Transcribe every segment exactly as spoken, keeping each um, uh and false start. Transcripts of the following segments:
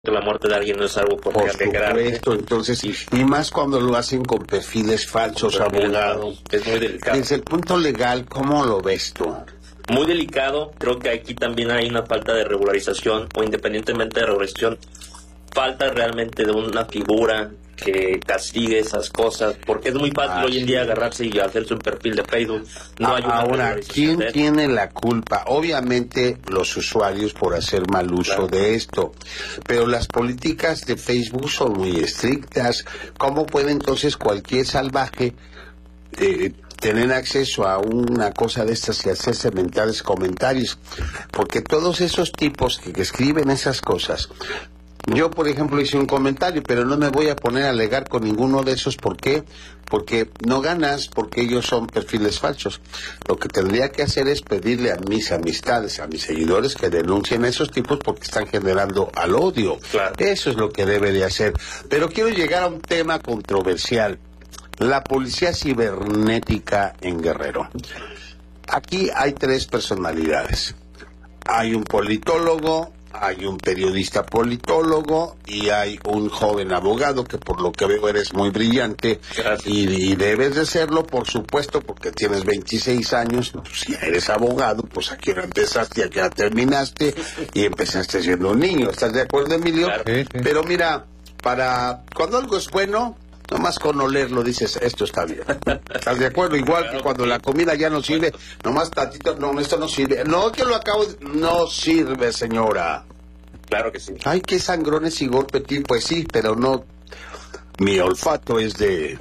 que la muerte de alguien no es algo por, por que supuesto, entonces, y, y más cuando lo hacen con perfiles falsos, abogados. Es muy delicado. Desde el punto legal, ¿cómo lo ves tú? Muy delicado, creo que aquí también hay una falta de regularización, o independientemente de regularización, falta realmente de una figura que castigue esas cosas, porque es muy fácil ah, hoy en día agarrarse y hacerse un perfil de Facebook. No ah, hay una ahora, ¿quién tiene la culpa? Obviamente los usuarios por hacer mal uso claro. de esto, pero las políticas de Facebook son muy estrictas. ¿Cómo puede entonces cualquier salvaje eh, tener acceso a una cosa de estas y hacer sementales comentarios? Porque todos esos tipos que, que escriben esas cosas, yo, por ejemplo, hice un comentario, pero no me voy a poner a alegar con ninguno de esos. ¿Por qué? Porque no ganas, porque ellos son perfiles falsos. Lo que tendría que hacer es pedirle a mis amistades, a mis seguidores, que denuncien a esos tipos porque están generando al odio. Claro. Eso es lo que debe de hacer. Pero quiero llegar a un tema controversial. La policía cibernética en Guerrero. Aquí hay tres personalidades. Hay un politólogo, hay un periodista politólogo y hay un joven abogado que por lo que veo eres muy brillante y, y debes de serlo, por supuesto, porque tienes veintiséis años. Pues, si eres abogado, pues aquí no empezaste, aquí ya terminaste y empezaste siendo un niño. ¿Estás de acuerdo, Emilio? Claro. Sí, sí. Pero mira, para cuando algo es bueno, nomás con olerlo dices, esto está bien. ¿Estás de acuerdo? Igual claro, que cuando sí. la comida ya no sirve, nomás tantito, no, esto no sirve. No, que lo acabo de... No sirve, señora. Claro que sí. Ay, qué sangrones y golpe, pues sí, pero no... Mi olfato es de...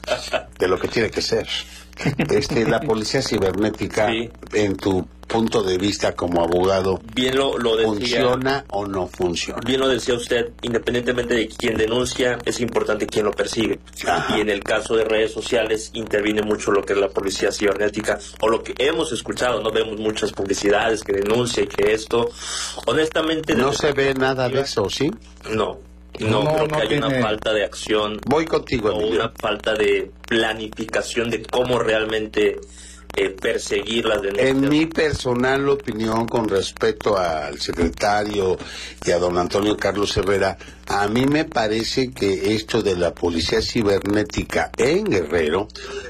de lo que tiene que ser. Este, la policía cibernética, sí. en tu punto de vista como abogado, bien lo, lo decía, ¿funciona o no funciona? Bien lo decía usted, independientemente de quién denuncia, es importante quién lo persigue. Ajá. Y en el caso de redes sociales interviene mucho lo que es la policía cibernética, o lo que hemos escuchado, no vemos muchas publicidades que denuncia y que esto, honestamente... ¿No se ve nada de eso, sí? No. No, no, creo no que hay tiene... una falta de acción. Voy contigo, o Emilio. Una falta de planificación de cómo realmente eh, perseguir las denuncias. En mi personal opinión, con respecto al secretario y a don Antonio Carlos Herrera, a mí me parece que esto de la policía cibernética en Guerrero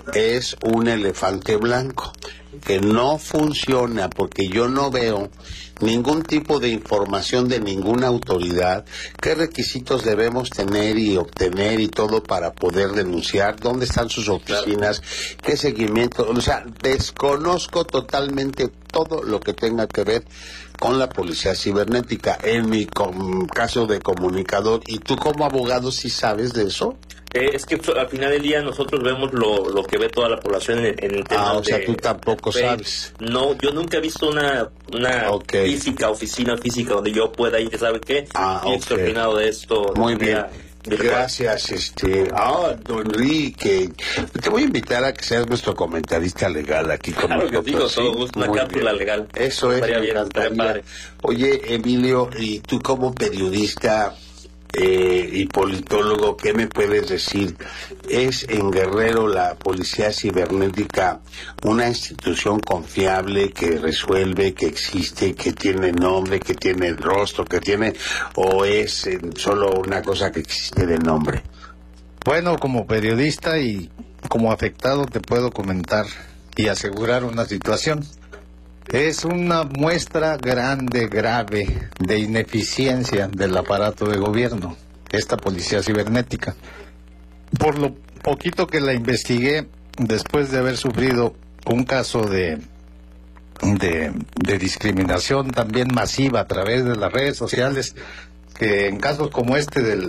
es un elefante blanco, que no funciona porque yo no veo ningún tipo de información de ninguna autoridad, qué requisitos debemos tener y obtener y todo para poder denunciar, dónde están sus oficinas, claro. qué seguimiento, o sea, desconozco totalmente todo lo que tenga que ver con la policía cibernética, en mi caso de comunicador. ¿Y tú como abogado sí sabes de eso? Eh, es que al final del día nosotros vemos lo, lo que ve toda la población en, en el tema. Ah, o sea, de, tú tampoco de, sabes. No, yo nunca he visto una, una okay. física, oficina física donde yo pueda ir, ¿sabe qué? Ah, y okay. extorsionado de esto. Muy bien. Gracias, este, ah, don Enrique. Te voy a invitar a que seas nuestro comentarista legal aquí con claro nosotros. Que digo, todo gusto, una cápsula legal. Eso es, me bien, encantaría. Oye, Emilio, y tú como periodista eh, y politólogo, ¿qué me puedes decir? ¿Es en Guerrero la policía cibernética una institución confiable que resuelve, que existe, que tiene nombre, que tiene rostro, que tiene, o es eh, solo una cosa que existe de nombre? Bueno, como periodista y como afectado te puedo comentar y asegurar una situación. Es una muestra grande, grave, de ineficiencia del aparato de gobierno, esta policía cibernética. Por lo poquito que la investigué, después de haber sufrido un caso de, de, de discriminación también masiva a través de las redes sociales, que en casos como este del,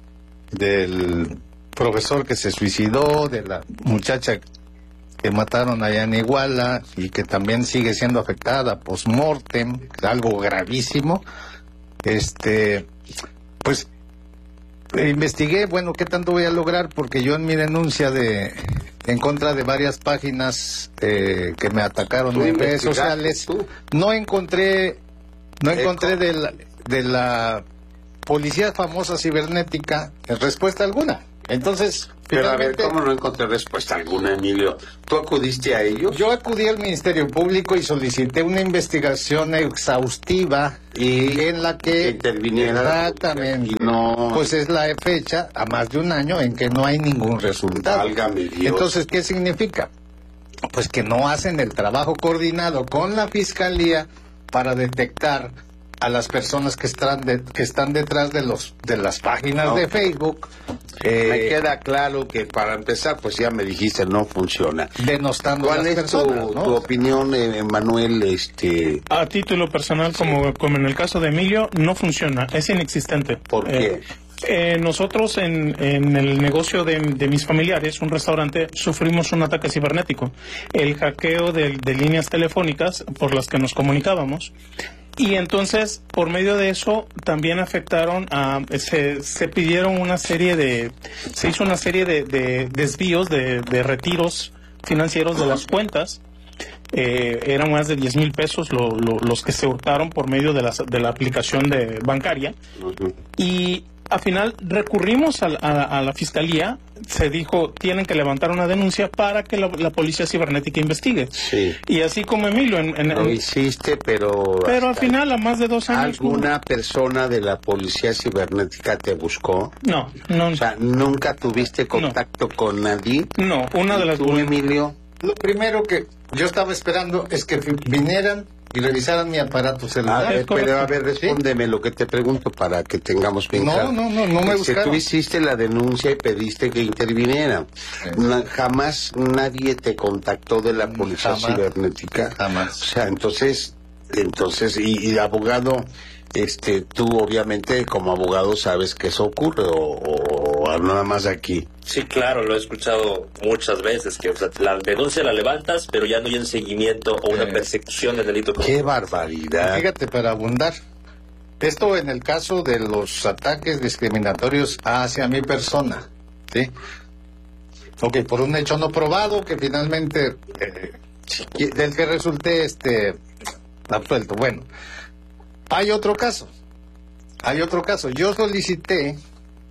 del profesor que se suicidó, de la muchacha que mataron allá en Iguala y que también sigue siendo afectada post-mortem, algo gravísimo, este, pues investigué, bueno, ¿qué tanto voy a lograr? Porque yo en mi denuncia de en contra de varias páginas eh, que me atacaron en redes sociales, tú? no encontré, no encontré de la, de la policía famosa cibernética respuesta alguna. Entonces, pero a ver, finalmente, ¿cómo no encontré respuesta alguna, Emilio? ¿Tú acudiste a ellos? yo acudí al Ministerio Público y solicité una investigación exhaustiva Y en la que, que interviniera la exactamente, y no- pues es la fecha a más de un año en que no hay ningún resultado. Válgame Dios. Entonces, ¿qué significa? Pues que no hacen el trabajo coordinado con la Fiscalía para detectar a las personas que están de- que están detrás de los de las páginas No. de Facebook, Me eh, queda claro que para empezar, pues ya me dijiste, no funciona. denostando a ¿Cuál las es tu, personas, ¿no? tu opinión, eh, Manuel? Este, A título personal, como, como en el caso de Emilio, no funciona, es inexistente. ¿Por Eh, eh, nosotros en, en el negocio de, de mis familiares, un restaurante, sufrimos un ataque cibernético. El hackeo de, de líneas telefónicas por las que nos comunicábamos. Y entonces, por medio de eso, también afectaron a... Se, se pidieron una serie de... Se hizo una serie de, de desvíos, de, de retiros financieros de las cuentas. Eh, eran más de diez mil pesos lo- lo- los que se hurtaron por medio de la, de la aplicación de bancaria. Ujú. Y al final recurrimos a, la- a la- a la fiscalía. Se dijo, tienen que levantar una denuncia para que la, la policía cibernética investigue. Sí. Y así como Emilio, en, en- Lo en- hiciste, pero... pero al hasta- final, a más de dos años... ¿Alguna persona de la policía cibernética te buscó? No, no, O sea, ¿nunca tuviste contacto con nadie? no. Una de las... ¿Tú, Emilio? Lo primero que yo estaba esperando es que fi- vinieran y revisaran mi aparato A celular. ver, es correcto. pero a ver, respóndeme lo que te pregunto para que tengamos bien No, claro. no, no, no me Este, buscaron. Tú hiciste la denuncia y pediste que intervinieran. Na- jamás nadie te contactó de la policía Jamás. cibernética. Jamás. O sea, entonces, entonces, y, y abogado, este, tú obviamente como abogado sabes que eso ocurre o, o nada más aquí. Sí, claro, lo he escuchado muchas veces, que o sea, la denuncia la levantas, pero ya no hay un seguimiento o una Eh. persecución del delito. ¡Qué barbaridad! Fíjate, para abundar. Esto en el caso de los ataques discriminatorios hacia mi persona, ¿sí? Ok, por un hecho no probado que finalmente, eh, que- del que resulté este, absuelto. Bueno, hay otro caso. Hay otro caso. Yo solicité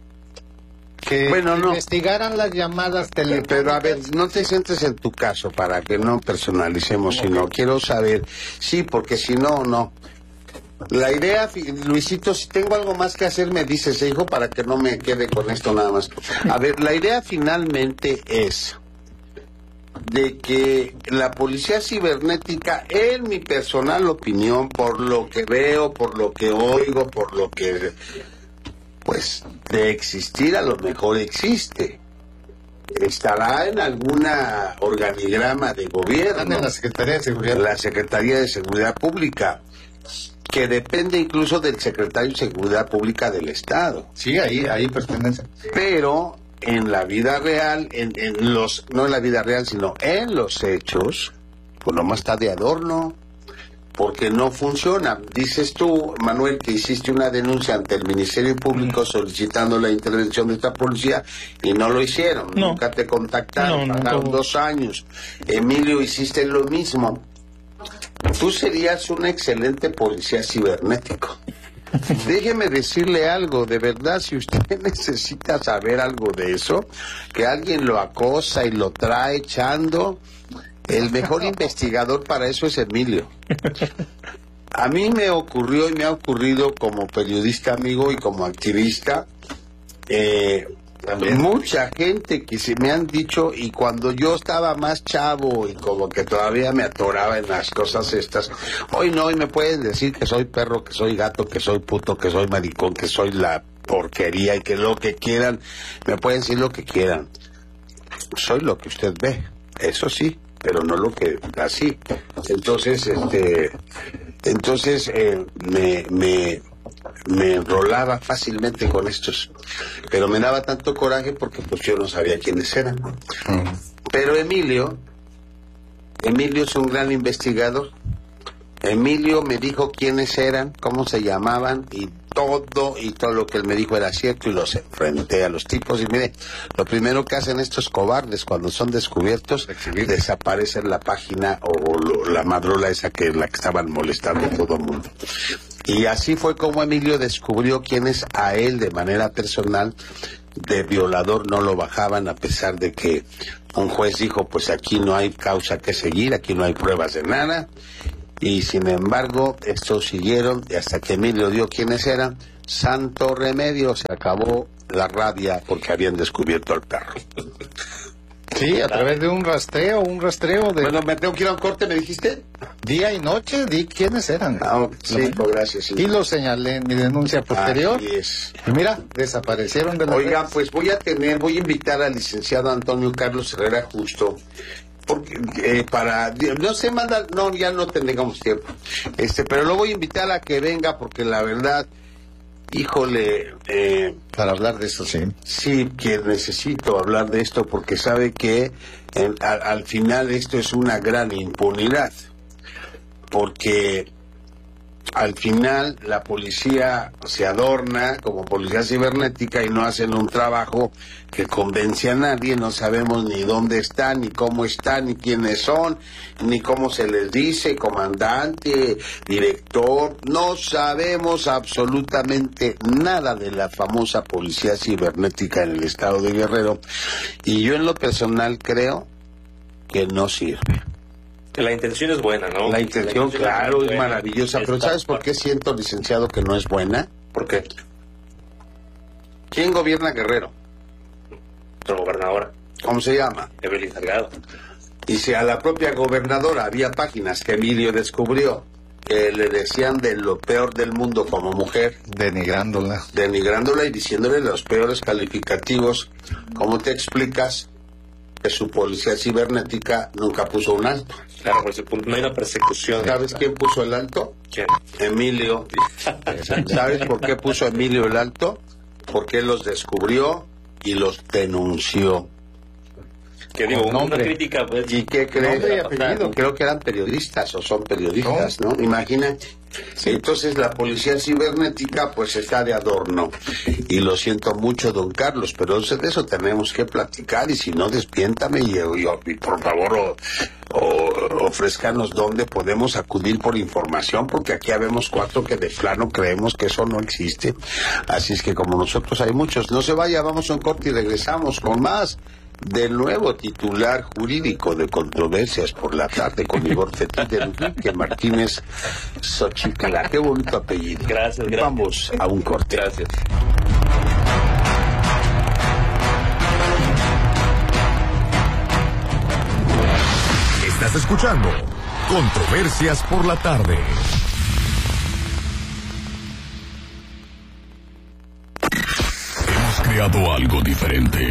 que Bueno, no. investigaran las llamadas telefónicas. Pero a ver, no te sientes en tu caso para que no personalicemos, sino quiero saber, sí, porque si no, no. La idea, fi- Luisito, si tengo algo más que hacer, me dices, hijo, para que no me quede con esto nada más. A ver, la idea finalmente es de que la policía cibernética, en mi personal opinión, por lo que veo, por lo que oigo, por lo que, pues, de existir a lo mejor existe. Estará en alguna organigrama de Están gobierno, en la Secretaría de Seguridad. la Secretaría de Seguridad Pública, que depende incluso del Secretario de Seguridad Pública del Estado. Sí, ahí, ahí pertenece. Pero en la vida real, en, en los, no en la vida real, sino en los hechos, pues nomás está de adorno, porque no funciona. Dices tú, Manuel, que hiciste una denuncia ante el Ministerio Público solicitando la intervención de esta policía y no lo hicieron, No. nunca te contactaron, No, nunca pasaron hubo. dos años. Emilio, hiciste lo mismo. Tú serías un excelente policía cibernético. Déjeme decirle algo, de verdad, si usted necesita saber algo de eso, que alguien lo acosa y lo trae echando, el mejor investigador para eso es Emilio. A mí me ocurrió y me ha ocurrido como periodista amigo y como activista, eh, mucha gente que se me han dicho, y cuando yo estaba más chavo y como que todavía me atoraba en las cosas estas, hoy no, hoy me pueden decir que soy perro, que soy gato, que soy puto, que soy maricón, que soy la porquería y que lo que quieran, me pueden decir lo que quieran. Soy lo que usted ve, eso sí, pero no lo que así. Entonces, este, entonces eh, me, me, me enrolaba fácilmente con estos, pero me daba tanto coraje porque pues yo no sabía quiénes eran. Pero Emilio, Emilio es un gran investigador. Emilio me dijo quiénes eran, cómo se llamaban y todo, y todo lo que él me dijo era cierto, y los enfrenté a los tipos. Y mire, lo primero que hacen estos cobardes cuando son descubiertos, desaparecen la página o lo- la madrola esa que la que estaban molestando a todo el mundo. Y así fue como Emilio descubrió quiénes a él de manera personal de violador no lo bajaban, a pesar de que un juez dijo, pues aquí no hay causa que seguir, aquí no hay pruebas de nada. Y sin embargo, estos siguieron, y hasta que Emilio dio quiénes eran, santo remedio, se acabó la rabia porque habían descubierto al perro. Sí, a través de un rastreo, un rastreo de... Bueno, me tengo que ir a un corte, ¿me dijiste? Día y noche, di quiénes eran. Ah, sí, pues gracias. Sí. Y lo señalé en mi denuncia posterior. Así es. Y mira, desaparecieron de la... Oiga, red. pues voy a tener, voy a invitar al licenciado Antonio Carlos Herrera Justo, porque eh, para, no sé, manda, no, ya no tengamos tiempo, este, pero lo voy a invitar a que venga, porque la verdad, híjole, eh, Para hablar de eso, sí. sí que necesito hablar de esto, porque sabe que en, al, al final esto es una gran impunidad, porque al final la policía se adorna como policía cibernética y no hacen un trabajo que convence a nadie. No sabemos ni dónde están, ni cómo están, ni quiénes son, ni cómo se les dice, comandante, director. No sabemos absolutamente nada de la famosa policía cibernética en el estado de Guerrero, y yo en lo personal creo que no sirve. La intención es buena, ¿no? La intención, claro, es buena. maravillosa, pero Está- ¿sabes por qué siento, licenciado, que no es buena? ¿Por qué? ¿Quién gobierna Guerrero? La gobernadora, ¿Cómo se llama? Evelyn Salgado. Y si a la propia gobernadora había páginas que Emilio descubrió que le decían de lo peor del mundo como mujer, Denigrándola. denigrándola y diciéndole los peores calificativos, ¿cómo te explicas que su policía cibernética nunca puso un alto? Claro, por ese punto no hay una persecución. ¿Sabes quién puso el alto? ¿Quién? Emilio. ¿Sabes por qué puso Emilio el alto? Porque él los descubrió y los denunció. Que digo, Con una nombre. crítica, pues, ¿Y qué crees? Nombre y O sea, apellido. creo que eran periodistas o son periodistas, ¿no? Imagínate. Entonces la policía cibernética pues está de adorno. Y lo siento mucho, don Carlos, pero de eso tenemos que platicar, y si no, despiéntame y, y- y por favor o, o, ofrézcanos dónde podemos acudir por información, porque aquí habemos cuatro que de plano creemos que eso no existe. Así es que como nosotros hay muchos, no se vaya, vamos a un corte y regresamos con más del nuevo titular jurídico de Controversias por la Tarde con Igor Fetil de Enrique Martínez Xochicala. Qué bonito apellido. Gracias, gracias. Vamos a un corte. Gracias. Estás escuchando Controversias por la Tarde. Hemos creado algo diferente.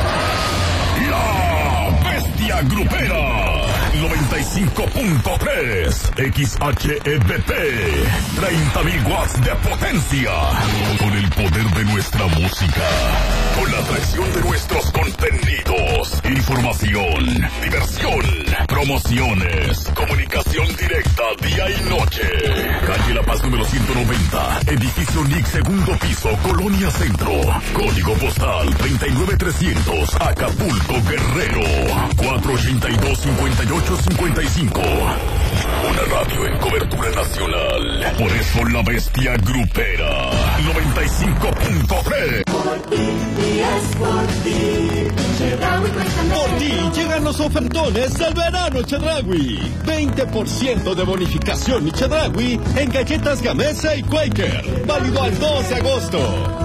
La Bestia Grupera. noventa y cinco punto tres X H E B P. treinta mil watts de potencia. Con el poder de nuestra música. Con la atracción de nuestros contenidos. Información, diversión, promociones, comunicación directa día y noche. Calle La Paz número ciento noventa. Edificio N I C, segundo piso, Colonia Centro. Código postal treinta y nueve trescientos, Acapulco, Guerrero. cuatro ochenta y dos, cincuenta y ocho cincuenta y cinco. Una radio en cobertura nacional. Por eso la Bestia Grupera. noventa y cinco punto tres. Por ti llegan los ofertones del verano Chedraui. veinte por ciento de bonificación y Chedraui en galletas Gamesa y Quaker. Válido al dos de agosto.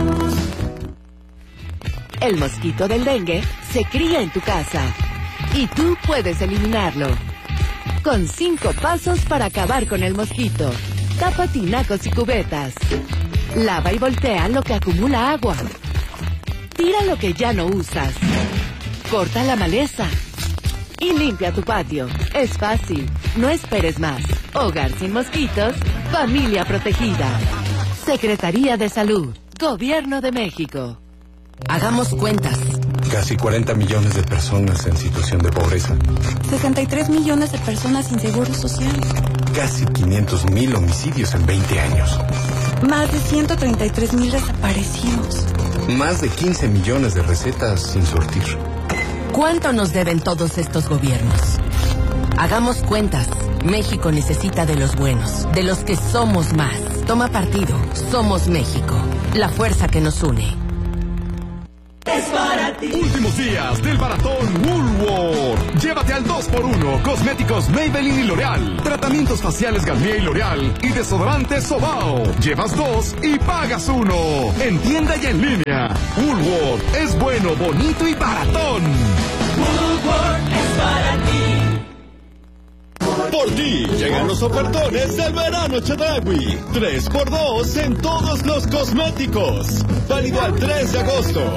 El mosquito del dengue se cría en tu casa y tú puedes eliminarlo. Con cinco pasos para acabar con el mosquito. Tapa tinacos y cubetas. Lava y voltea lo que acumula agua. Tira lo que ya no usas. Corta la maleza. Y limpia tu patio. Es fácil. No esperes más. Hogar sin mosquitos. Familia protegida. Secretaría de Salud. Gobierno de México. Hagamos cuentas. Casi cuarenta millones de personas en situación de pobreza. sesenta y tres millones de personas sin seguro social. Casi quinientos mil homicidios en veinte años. Más de ciento treinta y tres mil desaparecidos. Más de quince millones de recetas sin surtir. ¿Cuánto nos deben todos estos gobiernos? Hagamos cuentas. México necesita de los buenos, de los que somos más. Toma partido. Somos México. La fuerza que nos une. es para ti. Últimos días del maratón Woolworth. Llévate al dos por uno cosméticos Maybelline y L'Oreal, tratamientos faciales Garnier y L'Oreal y desodorantes Sobao. Llevas dos y pagas uno. En tienda y en línea. Woolworth es bueno, bonito y baratón. Woolworth es para ti. Por ti llegan los ofertones del verano Chedraui. tres por dos en todos los cosméticos. Válido al tres de agosto.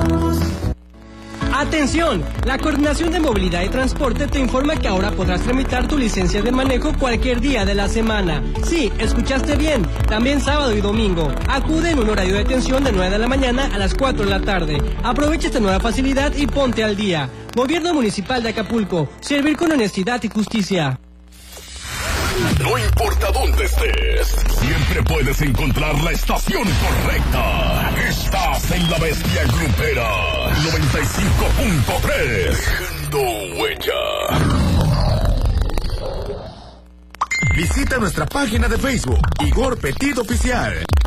¡Atención! La Coordinación de Movilidad y Transporte te informa que ahora podrás tramitar tu licencia de manejo cualquier día de la semana. Sí, escuchaste bien, también sábado y domingo. Acude en un horario de atención de nueve de la mañana a las cuatro de la tarde. Aprovecha esta nueva facilidad y ponte al día. Gobierno Municipal de Acapulco. Servir con honestidad y justicia. No importa dónde estés, siempre puedes encontrar la estación correcta. Estás en La Bestia Grupera noventa y cinco punto tres. Dejando huella. Visita nuestra página de Facebook, Igor Petit Oficial.